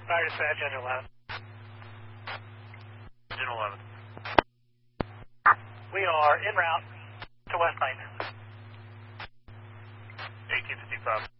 Fire dispatch, engine 11. Engine 11. We are en route to West Main. 1855.